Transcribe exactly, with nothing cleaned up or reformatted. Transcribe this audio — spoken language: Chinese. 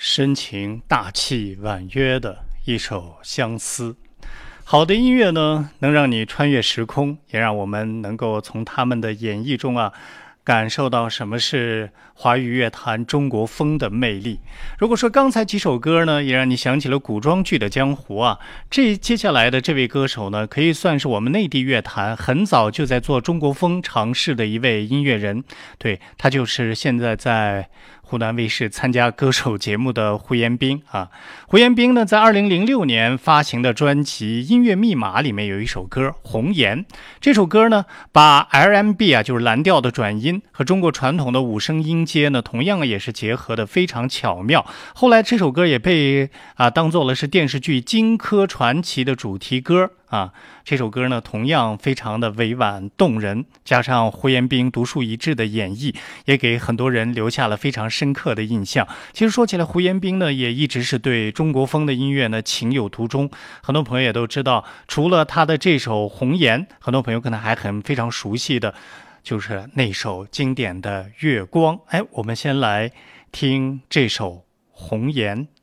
深情大气婉约的一首相思。好的音乐呢，能让你穿越时空，也让我们能够从他们的演绎中啊，感受到什么是华语乐坛中国风的魅力。如果说刚才几首歌呢，也让你想起了古装剧的江湖啊，这接下来的这位歌手呢，可以算是我们内地乐坛很早就在做中国风尝试的一位音乐人。对，他就是现在在湖南卫视参加歌手节目的胡彦斌啊。胡彦斌呢，在二零零六年发行的专辑《音乐密码》里面有一首歌《红颜》。这首歌呢，把 R and B 啊，就是蓝调的转音和中国传统的五声音阶呢，同样也是结合的非常巧妙。后来这首歌也被啊当做了是电视剧《荆轲传奇》的主题歌。啊，这首歌呢，同样非常的委婉动人，加上胡彦斌独树一帜的演绎，也给很多人留下了非常深刻的印象。其实说起来，胡彦斌呢，也一直是对中国风的音乐呢情有独钟。很多朋友也都知道，除了他的这首《红颜》，很多朋友可能还很非常熟悉的，就是那首经典的《月光》。哎，我们先来听这首《红颜》。